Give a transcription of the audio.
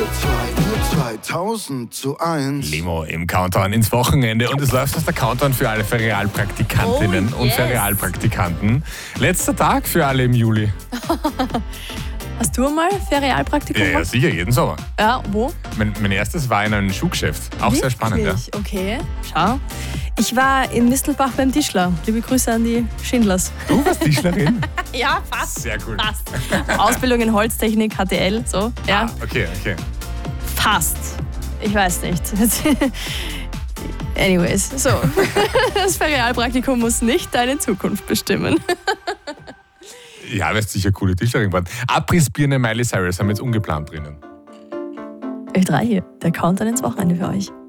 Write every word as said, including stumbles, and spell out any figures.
zwei, zweitausend zu eins. Limo im Countdown ins Wochenende und es läuft aus der Countdown für alle Ferialpraktikantinnen Oh, und yes. Ferialpraktikanten. Letzter Tag für alle im Juli. Hast du mal Ferialpraktikum Ja, ja, gemacht? sicher, jeden Sommer. Ja, wo? Mein, mein erstes war in einem Schuhgeschäft. Auch sehr spannend, ja. Wirklich? Okay, schau. Ich war in Mistelbach beim Tischler. Liebe Grüße an die Schindlers. Du warst Tischlerin? Ja, fast. Sehr cool. Fast. Ausbildung in Holztechnik, H T L, so. Ja, Ah, okay, okay. fast. Ich weiß nicht. Anyways, so. Das Ferialpraktikum muss nicht deine Zukunft bestimmen. Ja, wirst sicher coole Tischlerin geworden. Abrissbirne Miley Cyrus haben wir jetzt ungeplant drinnen. Ö drei hier, der Countdown ins Wochenende für euch.